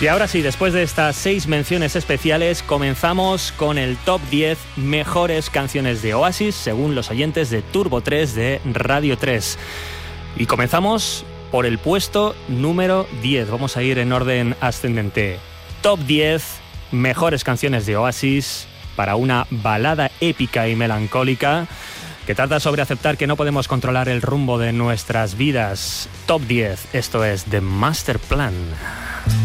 Y ahora sí, después de estas 6 menciones especiales, comenzamos con el top 10 mejores canciones de Oasis, según los oyentes de Turbo 3 de Radio 3. Y comenzamos por el puesto número 10. Vamos a ir en orden ascendente. Top 10 mejores canciones de Oasis para una balada épica y melancólica que trata sobre aceptar que no podemos controlar el rumbo de nuestras vidas. Top 10, esto es The Master Plan.